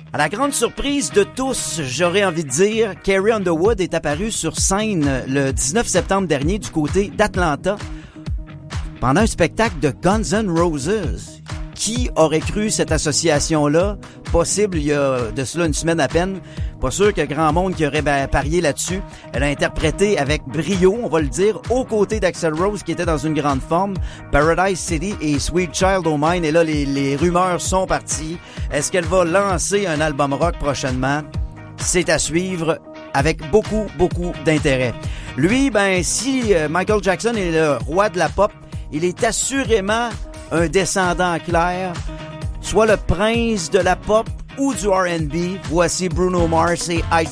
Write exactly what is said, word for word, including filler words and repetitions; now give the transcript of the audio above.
À la grande surprise de tous, j'aurais envie de dire, Carrie Underwood est apparue sur scène le dix-neuf septembre dernier du côté d'Atlanta pendant un spectacle de Guns N' Roses. Qui aurait cru cette association-là possible il y a de cela une semaine à peine? Pas sûr qu'il y a grand monde qui aurait ben, parié là-dessus. Elle a interprété avec brio, on va le dire, aux côtés d'Axl Rose qui était dans une grande forme, Paradise City et Sweet Child O' Mine. Et là, les, les rumeurs sont parties. Est-ce qu'elle va lancer un album rock prochainement? C'est à suivre avec beaucoup, beaucoup d'intérêt. Lui, ben, si euh, Michael Jackson est le roi de la pop, il est assurément un descendant clair, soit le prince de la pop ou du R and B. Voici Bruno Mars et I